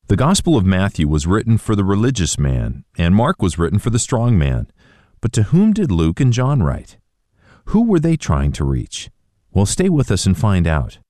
The Gospel of Matthew was written for the religious man, and Mark was written for the strong man. But to whom did Luke and John write? Who were they trying to reach? Well, stay with us and find out.